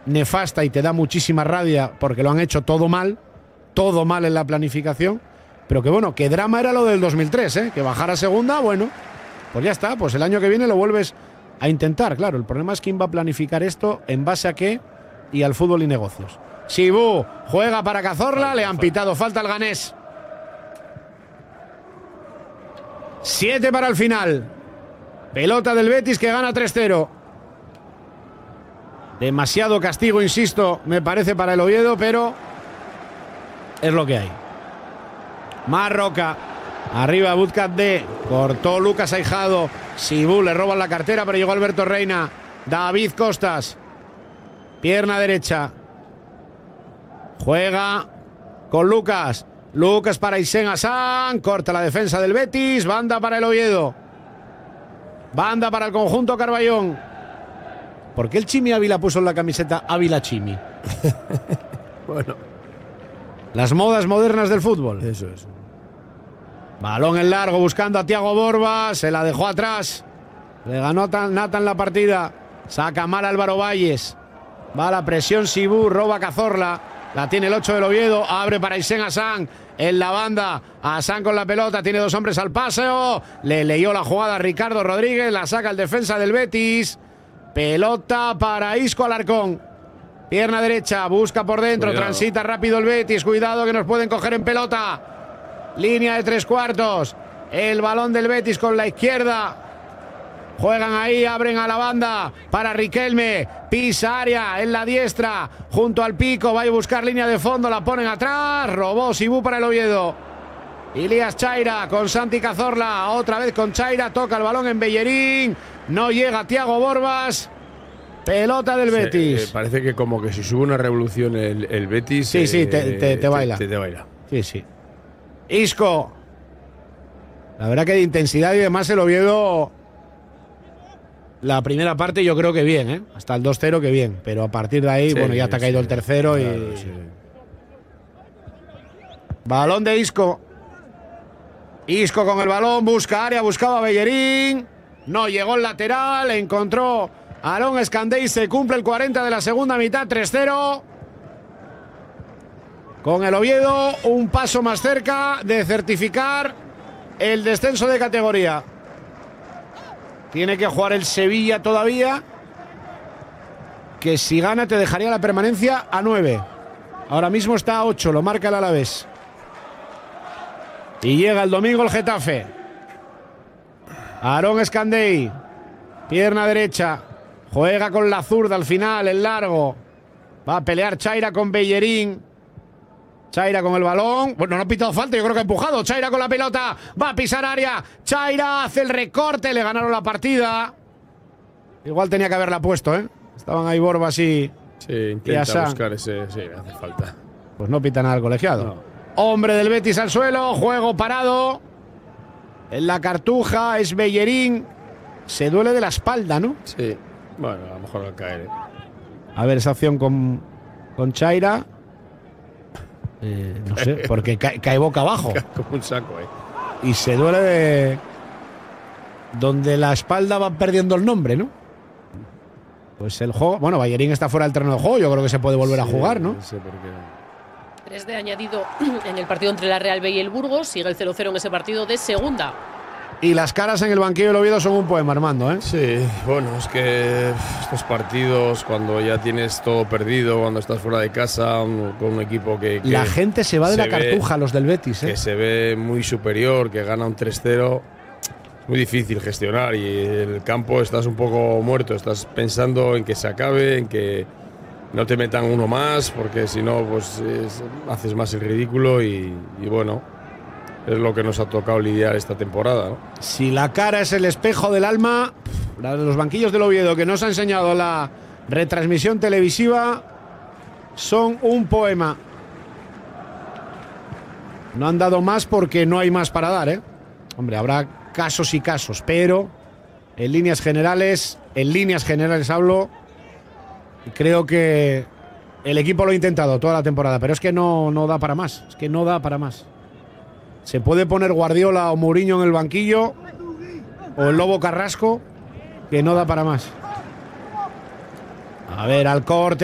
nefasta y te da muchísima rabia porque lo han hecho todo mal en la planificación. Pero que bueno, que drama era lo del 2003, que bajar a segunda, bueno, pues ya está, pues el año que viene lo vuelves a intentar. Claro, el problema es quién va a planificar esto, en base a qué y al fútbol y negocios. Sibú juega para Cazorla, le han pitado falta al ganés. 7 para el final. Pelota del Betis que gana 3-0. Demasiado castigo, insisto, me parece para el Oviedo, pero es lo que hay. Marroca. Arriba Buzcat D. Cortó Lucas Aijado. Sibú le roban la cartera, pero llegó Alberto Reina. David Costas. Pierna derecha. Juega con Lucas. Lucas para Isen Hassan. Corta la defensa del Betis. Banda para el Oviedo. Banda para el conjunto Carballón. ¿Por qué el Chimi Ávila puso en la camiseta Ávila Chimi? Bueno. Las modas modernas del fútbol. Eso es. Balón en largo buscando a Thiago Borba. Se la dejó atrás. Le ganó Nathan la partida. Saca mal Álvaro Valles. Va a la presión Sibú. Roba Cazorla. La tiene el 8 del Oviedo. Abre para Isen Hassan. En la banda. Hassan con la pelota. Tiene dos hombres al paseo. Le leyó la jugada Ricardo Rodríguez. La saca el defensa del Betis. Pelota para Isco Alarcón. Pierna derecha. Busca por dentro. Cuidado. Transita rápido el Betis. Cuidado que nos pueden coger en pelota. Línea de 3/4. El balón del Betis con la izquierda. Juegan ahí, abren a la banda para Riquelme. Pisa área en la diestra. Junto al pico, va a buscar línea de fondo. La ponen atrás. Robó Sibú para el Oviedo. Ilías Chaira con Santi Cazorla. Otra vez con Chaira. Toca el balón en Bellerín. No llega Thiago Borbas. Pelota del Betis. Parece que como que si sube una revolución el Betis. Sí, te baila. Te baila. Sí. Isco. La verdad que de intensidad y demás el Oviedo. La primera parte yo creo que bien, hasta el 2-0 que bien, pero a partir de ahí, bueno, ya te ha caído el tercero, claro, y... Sí. Balón de Isco. Isco con el balón, busca área, buscaba a Bellerín. No llegó el lateral, encontró a Aaron Escandey, se cumple el 40 de la segunda mitad, 3-0. Con el Oviedo, un paso más cerca de certificar el descenso de categoría. Tiene que jugar el Sevilla todavía, que si gana te dejaría la permanencia a 9. Ahora mismo está a 8, lo marca el Alavés. Y llega el domingo el Getafe. Aaron Escandey, pierna derecha, juega con la zurda al final, el largo. Va a pelear Chaira con Bellerín. Chaira con el balón. Bueno, no ha pitado falta, yo creo que ha empujado. Chaira con la pelota. Va a pisar área. Chaira hace el recorte. Le ganaron la partida. Igual tenía que haberla puesto, Estaban ahí Borbas y... Sí, intenta buscar ese... Sí, hace falta. Pues no pita nada el colegiado. No. Hombre del Betis al suelo. Juego parado. En la Cartuja es Bellerín. Se duele de la espalda, ¿no? Sí. Bueno, a lo mejor va a caer. A ver esa opción con Chaira. No sé, porque cae boca abajo. Como un saco, Y se duele de... donde la espalda va perdiendo el nombre, ¿no? Pues el juego... Bueno, Bellerín está fuera del terreno de juego. Yo creo que se puede volver a jugar, ¿no? No sé por qué. 3 de añadido en el partido entre la Real B y el Burgos. Sigue el 0-0 en ese partido de segunda. Y las caras en el banquillo del Oviedo son un poema, Armando, Sí, bueno, es que estos partidos, cuando ya tienes todo perdido, cuando estás fuera de casa, con un equipo que la gente se va de la Cartuja, los del Betis, que se ve muy superior, que gana un 3-0, es muy difícil gestionar y el campo estás un poco muerto, estás pensando en que se acabe, en que no te metan uno más, porque si no, pues haces más el ridículo y bueno... Es lo que nos ha tocado lidiar esta temporada, ¿no? Si la cara es el espejo del alma, los banquillos del Oviedo que nos ha enseñado la retransmisión televisiva son un poema. No han dado más porque no hay más para dar, Hombre, habrá casos y casos, pero en líneas generales hablo, creo que el equipo lo ha intentado toda la temporada, pero es que no da para más, Se puede poner Guardiola o Mourinho en el banquillo, o el Lobo Carrasco, que no da para más. A ver, al corte.